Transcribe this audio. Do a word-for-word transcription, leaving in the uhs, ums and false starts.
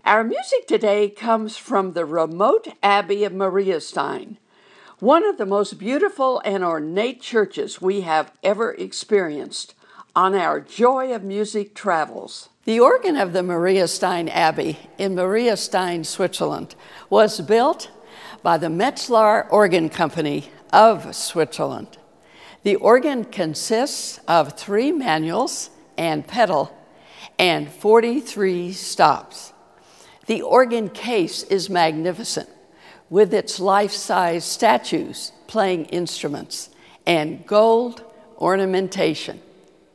Our music today comes from the remote Abbey of Mariastein, one of the most beautiful and ornate churches we have ever experienced on our Joy of Music travels. The organ of the Mariastein Abbey in Mariastein, Switzerland, was built by the Metzlar Organ Company of Switzerland. The organ consists of three manuals and pedal and forty-three stops. The organ case is magnificent, with its life-size statues playing instruments and gold ornamentation.